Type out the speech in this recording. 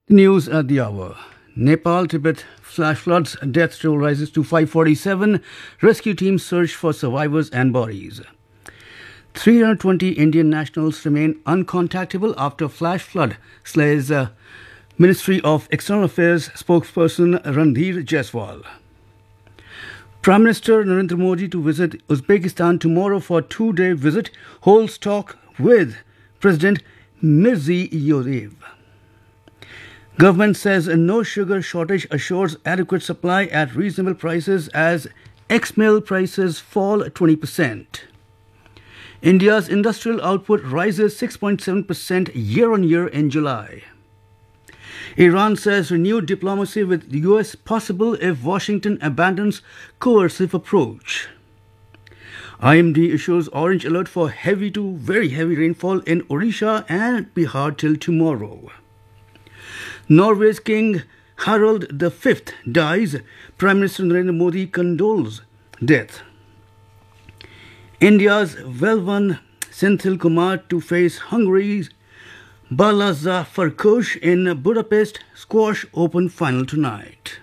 News at the hour. Nepal, Tibet flash floods, death toll rises to 547. Rescue teams search for survivors and bodies. 320 Indian nationals remain uncontactable after flash flood, says Ministry of External Affairs spokesperson Randhir Jaiswal. Prime Minister Narendra Modi to visit Uzbekistan tomorrow for a two-day visit, holds talk with President Mirziyoyev. Government says no sugar shortage assures adequate supply at reasonable prices as ex-mill prices fall 20%. India's industrial output rises 6.7% year-on-year in July. Iran says renewed diplomacy with the US possible if Washington abandons coercive approach. IMD issues orange alert for heavy to very heavy rainfall in Odisha and Bihar till tomorrow. Norway's King Harald V dies. Prime Minister Narendra Modi condoles death. India's well-won Senthil Kumar to face Hungary's Balazar Farkas in Budapest Squash Open final tonight.